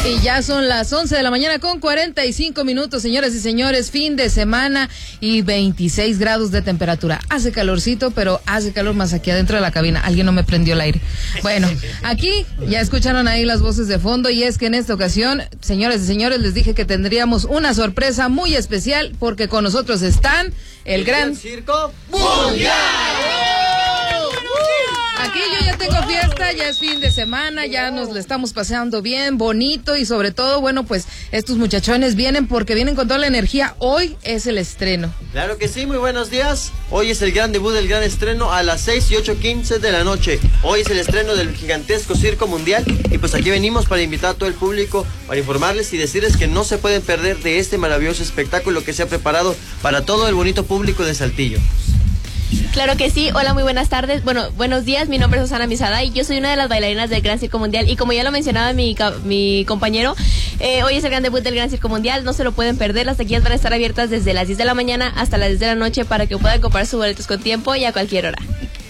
Y ya son las 11 de la mañana con 45 minutos, señoras y señores, fin de semana y 26 grados de temperatura. Hace calorcito, pero hace calor más aquí adentro de la cabina. Alguien no me prendió el aire. Bueno, aquí ya escucharon ahí las voces de fondo y es que en esta ocasión, señoras y señores, les dije que tendríamos una sorpresa muy especial porque con nosotros están el Gran Circo Mundial. Aquí yo ya tengo fiesta, ya es fin de semana, ya nos la estamos paseando bien, bonito y sobre todo, bueno, pues estos muchachones vienen porque vienen con toda la energía. Hoy es el estreno. Claro que sí, muy buenos días. Hoy es el gran debut, el gran estreno a las 6 y 8:15 de la noche. Hoy es el estreno del gigantesco Circo Mundial y pues aquí venimos para invitar a todo el público, para informarles y decirles que no se pueden perder de este maravilloso espectáculo que se ha preparado para todo el bonito público de Saltillo. Claro que sí, hola, muy buenas tardes, bueno, buenos días, mi nombre es Susana Misada y yo soy una de las bailarinas del Gran Circo Mundial y como ya lo mencionaba mi compañero, hoy es el gran debut del Gran Circo Mundial, no se lo pueden perder, las taquillas van a estar abiertas desde las 10 de la mañana hasta las 10 de la noche para que puedan comprar sus boletos con tiempo y a cualquier hora.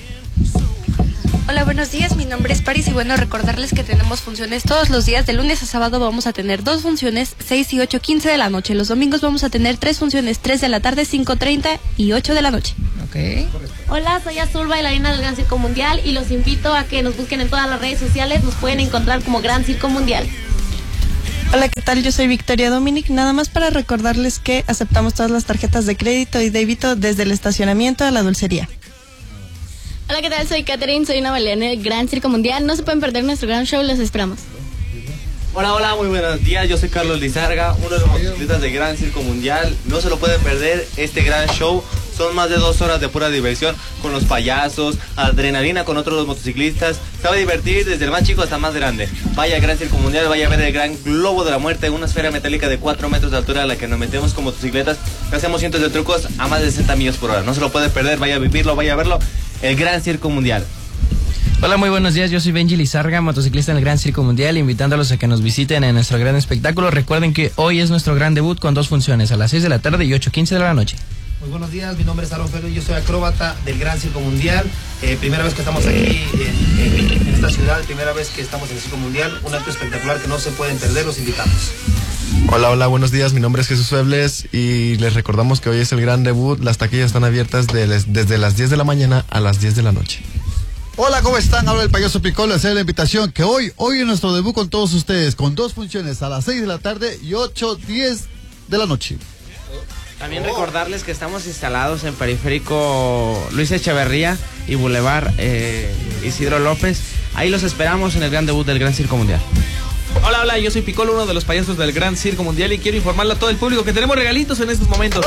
Hola, buenos días, mi nombre es Paris y bueno, recordarles que tenemos funciones todos los días, de lunes a sábado vamos a tener 2 funciones, 6 y 8:15 de la noche, los domingos vamos a tener 3 funciones, 3 de la tarde, 5:30 y 8 de la noche. Okay. Hola, soy Azul, bailarina del Gran Circo Mundial y los invito a que nos busquen en todas las redes sociales, nos pueden encontrar como Gran Circo Mundial. Hola, ¿qué tal? Yo soy Victoria Dominic, nada más para recordarles que aceptamos todas las tarjetas de crédito y débito desde el estacionamiento a la dulcería. Hola, ¿qué tal? Soy Catherine, soy una bailarina del Gran Circo Mundial. No se pueden perder nuestro gran show, los esperamos. Hola, muy buenos días. Yo soy Carlos Lizarga, uno de los motociclistas del Gran Circo Mundial. No se lo pueden perder este gran show. Son más de 2 horas de pura diversión con los payasos, adrenalina con otros motociclistas. Se va a divertir desde el más chico hasta el más grande. Vaya al Gran Circo Mundial, vaya a ver el gran globo de la muerte, una esfera metálica de 4 metros de altura a la que nos metemos con motocicletas. Hacemos cientos de trucos a más de 60 millas por hora. No se lo puede perder, vaya a vivirlo, vaya a verlo. El Gran Circo Mundial. Hola, muy buenos días, yo soy Benji Lizarga, motociclista en el Gran Circo Mundial, invitándolos a que nos visiten en nuestro gran espectáculo. Recuerden que hoy es nuestro gran debut con 2 funciones, a las 6 de la tarde y 8:15 de la noche. Muy buenos días, mi nombre es Aaron Félix, yo soy acróbata del Gran Circo Mundial. Primera vez que estamos aquí en esta ciudad, primera vez que estamos en el Circo Mundial, un acto espectacular que no se pueden perder, los invitamos. Hola, buenos días, mi nombre es Jesús Febles y les recordamos que hoy es el gran debut, las taquillas están abiertas desde las 10 de la mañana a las 10 de la noche. Hola, ¿cómo están? Habla el payaso Piccolo, hacer la invitación que hoy es nuestro debut con todos ustedes, con 2 funciones a las 6 de la tarde y 8:10 de la noche. También recordarles que estamos instalados en Periférico Luis Echeverría y Boulevard Isidro López. Ahí los esperamos en el gran debut del Gran Circo Mundial. Hola, yo soy Piccolo, uno de los payasos del Gran Circo Mundial y quiero informarle a todo el público que tenemos regalitos en estos momentos.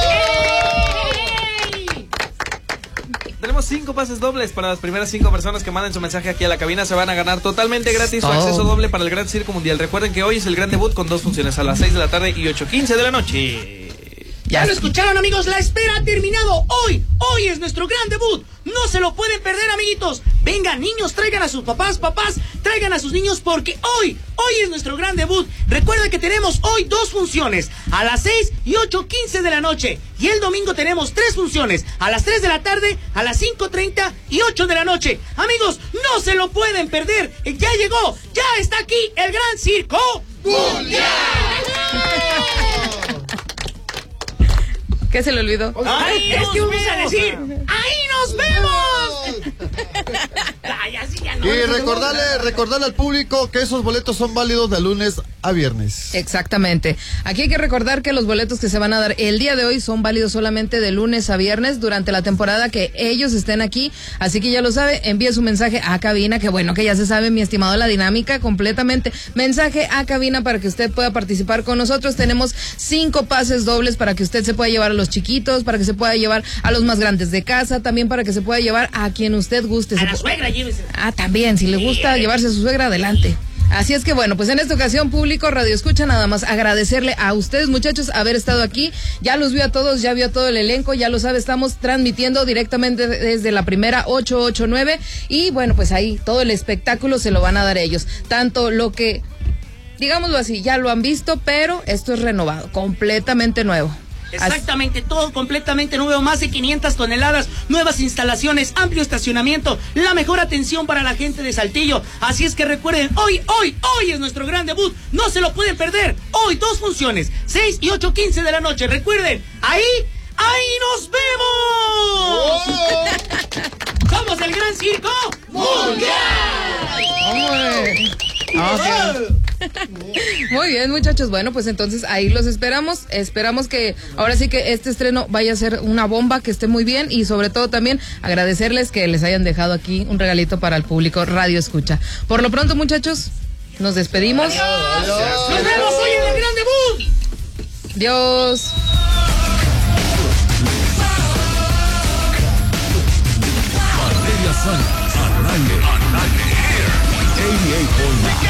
Tenemos 5 pases dobles para las primeras 5 personas que manden su mensaje aquí a la cabina. Se van a ganar totalmente gratis su acceso doble para el Gran Circo Mundial. Recuerden que hoy es el gran debut con 2 funciones a las 6 de la tarde y 8:15 de la noche. Ya lo escucharon, amigos, la espera ha terminado. Hoy es nuestro gran debut. No se lo pueden perder, amiguitos. Vengan, niños, traigan a sus papás, traigan a sus niños porque hoy es nuestro gran debut. Recuerda que tenemos hoy 2 funciones, a las 6 y 8:15 de la noche. Y el domingo tenemos 3 funciones, a las 3 de la tarde, a las 5:30 y 8 de la noche. Amigos, no se lo pueden perder. Ya llegó, ya está aquí el Gran Circo Mundial. ¿Qué se le olvidó? ¡Ay, es que vamos a decir! ¡Ahí nos vemos! Ay, así ya no. Y recordarle al público que esos boletos son válidos de lunes a viernes. Exactamente. Aquí hay que recordar que los boletos que se van a dar el día de hoy son válidos solamente de lunes a viernes durante la temporada que ellos estén aquí. Así que ya lo sabe, envíe su mensaje a cabina, que bueno, que ya se sabe, mi estimado, la dinámica completamente. Mensaje a cabina para que usted pueda participar con nosotros. Tenemos 5 pases dobles para que usted se pueda llevar a los chiquitos, para que se pueda llevar a los más grandes de casa, también para que se pueda llevar a quien usted guste. A la suegra, llévese. También, si le gusta llevarse a su suegra, adelante. Así es que bueno, pues en esta ocasión, público Radio Escucha, nada más agradecerle a ustedes, muchachos, haber estado aquí. Ya los vio a todos, ya vio a todo el elenco, ya lo sabe, estamos transmitiendo directamente desde la primera 889 y bueno, pues ahí todo el espectáculo se lo van a dar ellos. Tanto lo que, digámoslo así, ya lo han visto, pero esto es renovado, completamente nuevo. Exactamente, todo completamente nuevo, más de 500 toneladas, nuevas instalaciones, amplio estacionamiento, la mejor atención para la gente de Saltillo. Así es que recuerden, hoy es nuestro gran debut, no se lo pueden perder. Hoy 2 funciones, 6 y 8:15 de la noche. Recuerden, ahí nos vemos. Somos el Gran Circo Mundial. Muy bien, muchachos. Bueno, pues entonces ahí los esperamos. Esperamos que ahora sí que este estreno vaya a ser una bomba, que esté muy bien, y sobre todo también agradecerles que les hayan dejado aquí un regalito para el público Radio Escucha. Por lo pronto, muchachos, nos despedimos. Adiós. Nos vemos hoy en el gran debut. Dios. Arranque. 88.9